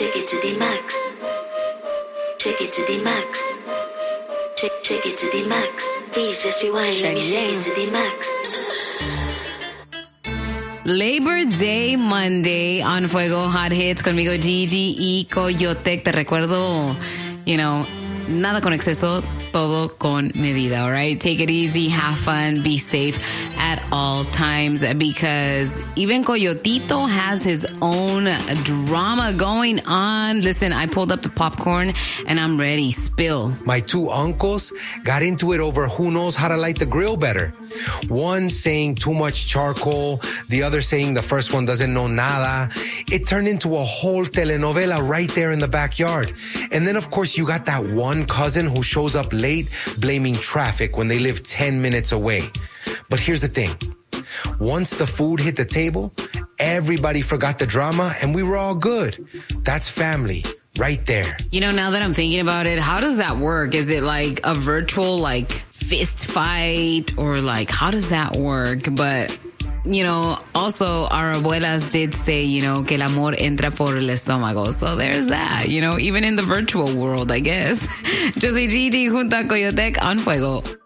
Take it to the max. Take it to the max. Take it to the max. Please just rewind. Let me take it to the max. Labor Day Monday on Fuego Hot Hits conmigo Gigi y Coyotec. Te recuerdo, nada con exceso, todo con medida, all right? Take it easy, have fun, be safe at all times, because even Coyotito has his own drama going on. Listen, I pulled up the popcorn and I'm ready. Spill. My two uncles got into it over who knows how to light the grill better. One saying too much charcoal, the other saying the first one doesn't know nada. It turned into a whole telenovela right there in the backyard. And then, of course, you got that one cousin who shows up late blaming traffic when they live 10 minutes away. But here's the thing. Once the food hit the table, everybody forgot the drama and we were all good. That's family right there. Now that I'm thinking about it, how does that work? Is it like a virtual fist fight, or how does that work? But also our abuelas did say, que el amor entra por el estómago. So there's that, even in the virtual world, I guess. Yo soy Gigi junto a Coyotec on Fuego.